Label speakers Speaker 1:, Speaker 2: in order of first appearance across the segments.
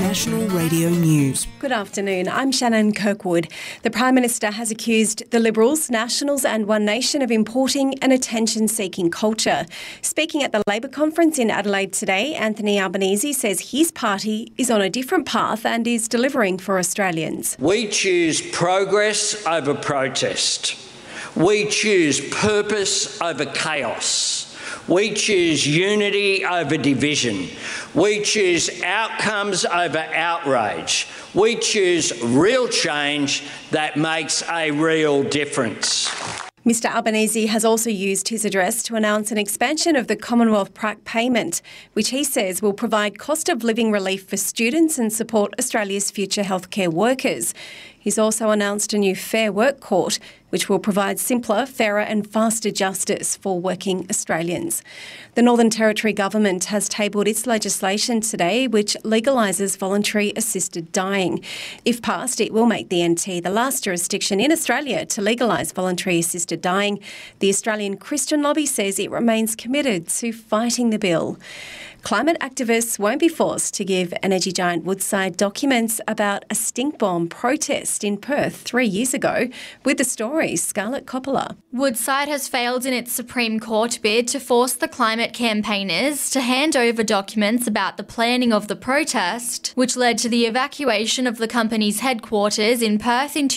Speaker 1: National Radio News.
Speaker 2: Good afternoon, I'm Shannon Kirkwood. The Prime Minister has accused the Liberals, Nationals and One Nation of importing an attention-seeking culture. Speaking at the Labor conference in Adelaide today, Anthony Albanese says his party is on a different path and is delivering for Australians.
Speaker 3: We choose progress over protest. We choose purpose over chaos. We choose unity over division. We choose outcomes over outrage. We choose real change that makes a real difference.
Speaker 2: Mr Albanese has also used his address to announce an expansion of the Commonwealth Prac payment, which he says will provide cost of living relief for students and support Australia's future healthcare workers. He's also announced a new Fair Work Court, which will provide simpler, fairer and faster justice for working Australians. The Northern Territory Government has tabled its legislation today, which legalises voluntary assisted dying. If passed, it will make the NT the last jurisdiction in Australia to legalise voluntary assisted dying. The Australian Christian Lobby says it remains committed to fighting the bill. Climate activists won't be forced to give energy giant Woodside documents about a stink bomb protest in Perth 3 years ago. With the story, Scarlett Coppola.
Speaker 4: Woodside has failed in its Supreme Court bid to force the climate campaigners to hand over documents about the planning of the protest, which led to the evacuation of the company's headquarters in Perth in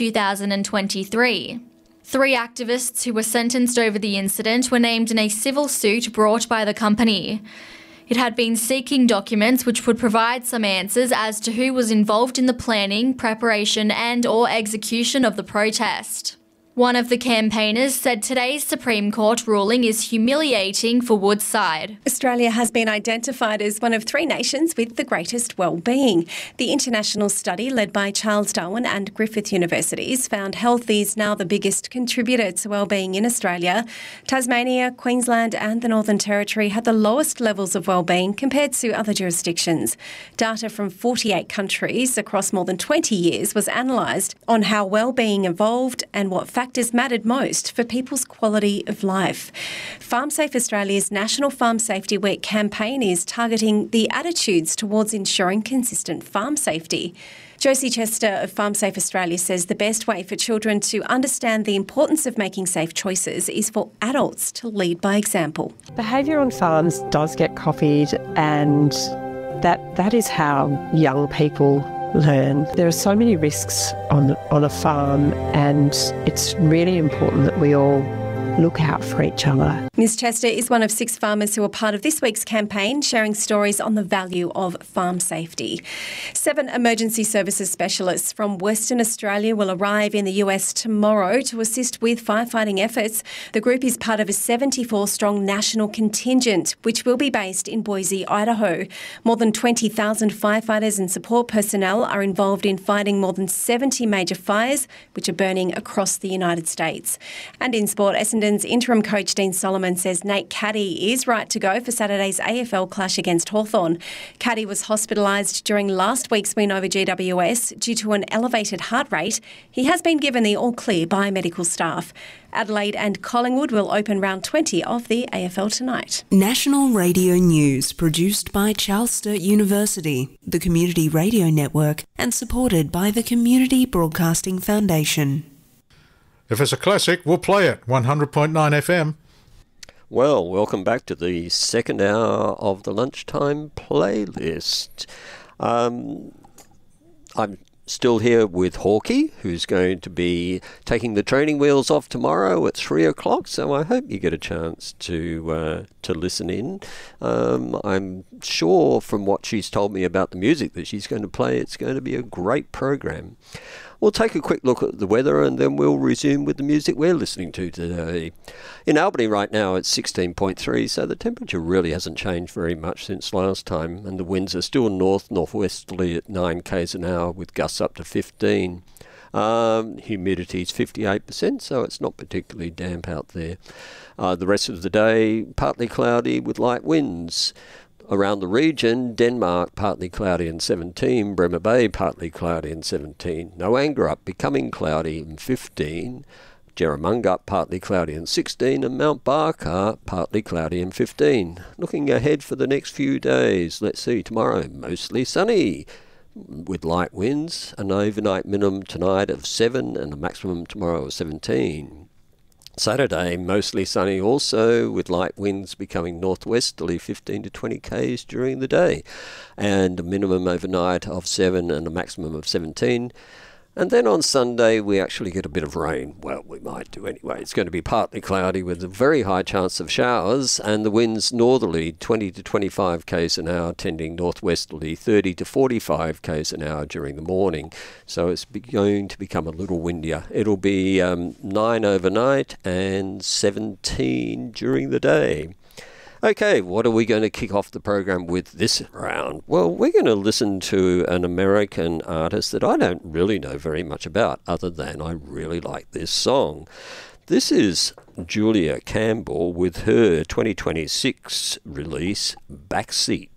Speaker 4: 2023. 3 activists who were sentenced over the incident were named in a civil suit brought by the company. It had been seeking documents which would provide some answers as to who was involved in the planning, preparation and/or execution of the protest. One of the campaigners said today's Supreme Court ruling is humiliating for Woodside.
Speaker 2: Australia has been identified as one of 3 nations with the greatest well-being. The international study led by Charles Darwin and Griffith Universities found health is now the biggest contributor to well-being in Australia. Tasmania, Queensland and the Northern Territory had the lowest levels of well-being compared to other jurisdictions. Data from 48 countries across more than 20 years was analysed on how well-being evolved and what factors mattered most for people's quality of life. FarmSafe Australia's National Farm Safety Week campaign is targeting the attitudes towards ensuring consistent farm safety. Josie Chester of FarmSafe Australia says the best way for children to understand the importance of making safe choices is for adults to lead by example.
Speaker 5: Behaviour on farms does get copied, and that is how young people learn. There are so many risks on a farm, and it's really important that we all look out for each other.
Speaker 2: Ms Chester is one of 6 farmers who are part of this week's campaign, sharing stories on the value of farm safety. 7 emergency services specialists from Western Australia will arrive in the US tomorrow to assist with firefighting efforts. The group is part of a 74-strong national contingent, which will be based in Boise, Idaho. More than 20,000 firefighters and support personnel are involved in fighting more than 70 major fires, which are burning across the United States. And in sport, Essendon's interim coach Dean Solomon says Nate Caddy is right to go for Saturday's AFL clash against Hawthorn. Caddy was hospitalised during last week's win over GWS due to an elevated heart rate. He has been given the all-clear by medical staff. Adelaide and Collingwood will open round 20 of the AFL tonight.
Speaker 1: National Radio News, produced by Charles Sturt University, the Community Radio Network, and supported by the Community Broadcasting Foundation.
Speaker 6: If it's a classic, we'll play it. 100.9 FM.
Speaker 7: Well, welcome back to the second hour of the lunchtime playlist. I'm still here with Hawkey, who's going to be taking the training wheels off tomorrow at 3 o'clock, so I hope you get a chance to listen in. I'm sure from what she's told me about the music that she's going to play, it's going to be a great program. We'll take a quick look at the weather and then we'll resume with the music we're listening to today. In Albany right now it's 16.3, so the temperature really hasn't changed very much since last time, and the winds are still north-northwesterly at 9 k's an hour with gusts up to 15. Humidity is 58%, so it's not particularly damp out there. The rest of the day, partly cloudy with light winds. Around the region, Denmark, partly cloudy and 17. Bremer Bay, partly cloudy and 17. Noangarup, becoming cloudy and 15. Jerramungup, partly cloudy and 16. And Mount Barker, partly cloudy and 15. Looking ahead for the next few days, let's see, tomorrow, mostly sunny. with light winds, an overnight minimum tonight of 7 and a maximum tomorrow of 17. Saturday, mostly sunny also, with light winds becoming northwesterly 15 to 20 k's during the day, and a minimum overnight of 7 and a maximum of 17. And then on Sunday, we actually get a bit of rain. Well, we might do anyway. It's going to be partly cloudy with a very high chance of showers, and the winds northerly 20 to 25 k's an hour, tending northwesterly 30 to 45 k's an hour during the morning. So it's going to become a little windier. It'll be 9 overnight and 17 during the day. Okay, what are we going to kick off the program with this round? Well, we're going to listen to an American artist that I don't really know very much about, other than I really like this song. This is Julia Campbell with her 2026 release, Backseat.